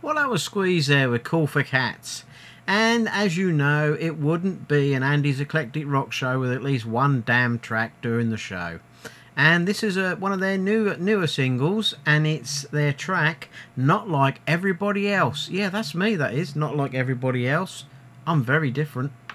Well, that was Squeeze there with Cool for Cats. And as you know, it wouldn't be an Andy's Eclectic Rock show with at least one damn track during the show. And this is one of their newer singles, and it's their track, Not Like Everybody Else. Yeah, that's me, that is, Not Like Everybody Else. I'm very different.